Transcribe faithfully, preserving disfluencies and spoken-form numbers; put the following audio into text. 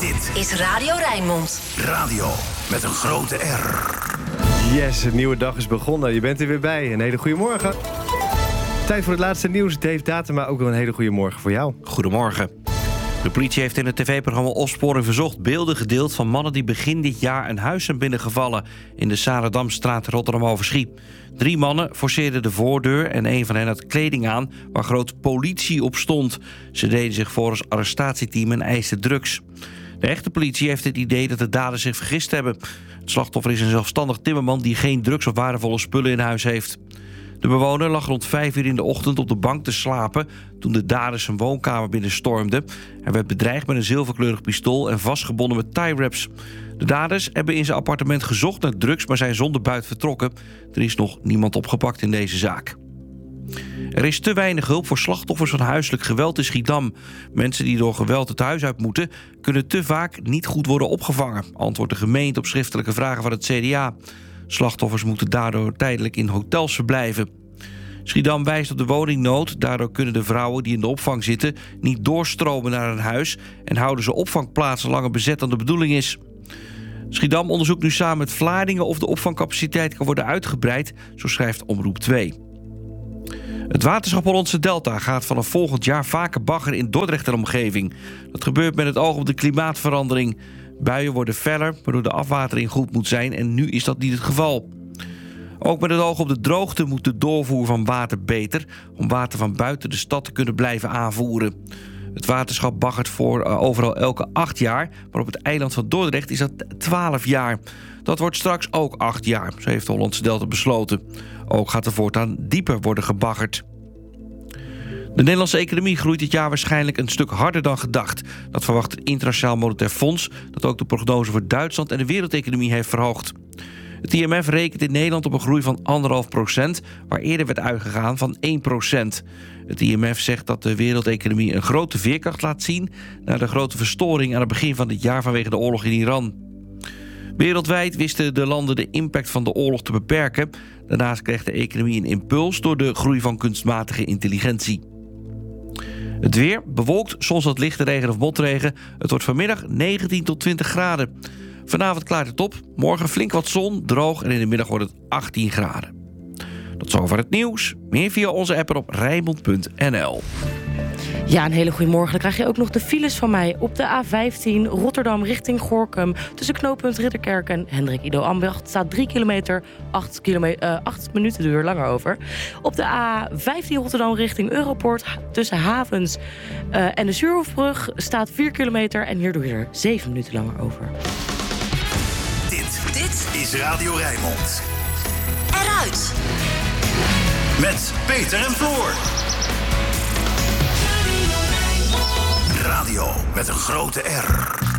Dit is Radio Rijnmond. Radio met een grote R. Yes, een nieuwe dag is begonnen. Je bent er weer bij. Een hele goede morgen. Tijd voor het laatste nieuws. Dave Datema, ook wel een hele goede morgen voor jou. Goedemorgen. De politie heeft in het tv-programma Opsporing Verzocht beelden gedeeld van mannen die begin dit jaar een huis zijn binnengevallen in de Sarendamstraat Rotterdam-Overschie. Drie mannen forceerden de voordeur en een van hen had kleding aan waar groot politie op stond. Ze deden zich voor als arrestatieteam en eisten drugs. De echte politie heeft het idee dat de daders zich vergist hebben. Het slachtoffer is een zelfstandig timmerman die geen drugs of waardevolle spullen in huis heeft. De bewoner lag rond vijf uur in de ochtend op de bank te slapen toen de daders zijn woonkamer binnenstormden. Hij werd bedreigd met een zilverkleurig pistool en vastgebonden met tie-wraps. De daders hebben in zijn appartement gezocht naar drugs, maar zijn zonder buit vertrokken. Er is nog niemand opgepakt in deze zaak. Er is te weinig hulp voor slachtoffers van huiselijk geweld in Schiedam. Mensen die door geweld het huis uit moeten, kunnen te vaak niet goed worden opgevangen, antwoordt de gemeente op schriftelijke vragen van het C D A. Slachtoffers moeten daardoor tijdelijk in hotels verblijven. Schiedam wijst op de woningnood. Daardoor kunnen de vrouwen die in de opvang zitten niet doorstromen naar een huis en houden ze opvangplaatsen langer bezet dan de bedoeling is. Schiedam onderzoekt nu samen met Vlaardingen of de opvangcapaciteit kan worden uitgebreid, zo schrijft Omroep twee. Het waterschap Hollandse Delta gaat vanaf volgend jaar vaker baggeren in Dordrecht en omgeving. Dat gebeurt met het oog op de klimaatverandering. Buien worden feller, waardoor de afwatering goed moet zijn en nu is dat niet het geval. Ook met het oog op de droogte moet de doorvoer van water beter om water van buiten de stad te kunnen blijven aanvoeren. Het waterschap baggert voor uh, overal elke acht jaar, maar op het eiland van Dordrecht is dat twaalf jaar. Dat wordt straks ook acht jaar, zo heeft de Hollandse Delta besloten. Ook gaat er voortaan dieper worden gebaggerd. De Nederlandse economie groeit dit jaar waarschijnlijk een stuk harder dan gedacht. Dat verwacht het Internationaal Monetair Fonds, dat ook de prognose voor Duitsland en de wereldeconomie heeft verhoogd. Het I M F rekent in Nederland op een groei van anderhalf procent, waar eerder werd uitgegaan van één procent. Het I M F zegt dat de wereldeconomie een grote veerkracht laat zien na de grote verstoring aan het begin van dit jaar vanwege de oorlog in Iran. Wereldwijd wisten de landen de impact van de oorlog te beperken. Daarnaast kreeg de economie een impuls door de groei van kunstmatige intelligentie. Het weer bewolkt, soms wat lichte regen of motregen. Het wordt vanmiddag negentien tot twintig graden. Vanavond klaart het op, morgen flink wat zon, droog en in de middag wordt het achttien graden. Tot zover het nieuws. Meer via onze app op rijnmond punt n l. Ja, een hele goede morgen. Dan krijg je ook nog de files van mij op de A vijftien Rotterdam richting Gorinchem. Tussen knooppunt Ridderkerk en Hendrik Ido Ambacht staat drie kilometer, acht, kilometer, uh, acht minuten duur langer over. Op de A vijftien Rotterdam richting Europoort tussen Havens uh, en de Zuurhofbrug staat vier kilometer en hier doe je er zeven minuten langer over. Dit, dit is Radio Rijnmond. Eruit. Met Peter en Floor. Radio met een grote R.